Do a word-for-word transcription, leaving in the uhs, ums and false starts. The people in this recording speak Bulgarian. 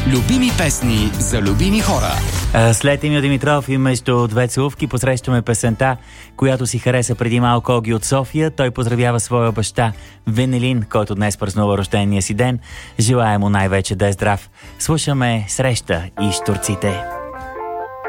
Любими песни за любими хора. След Емил Димитров и между две целувки посрещаме песента, която си хареса преди малко Оги от София. Той поздравява своя баща Венелин, който днес празнува рождения си ден. Желая му най-вече да е здрав. Слушаме Среща и щурците.